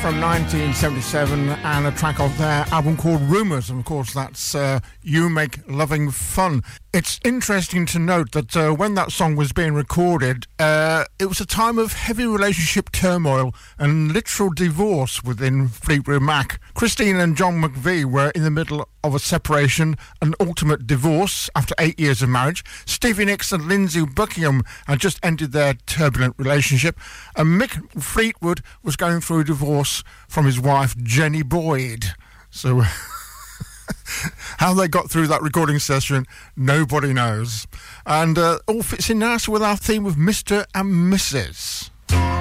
from 1977 and a track off their album called Rumours, and of course that's You Make Loving Fun. It's interesting to note that when that song was being recorded, it was a time of heavy relationship turmoil and literal divorce within Fleetwood Mac. Christine and John McVie were in the middle of a separation, an ultimate divorce after 8 years of marriage. Stevie Nicks and Lindsey Buckingham had just ended their turbulent relationship, and Mick Fleetwood was going through a divorce from his wife Jenny Boyd. So how they got through that recording session, nobody knows. And all fits in nicely with our theme of Mr. and Mrs.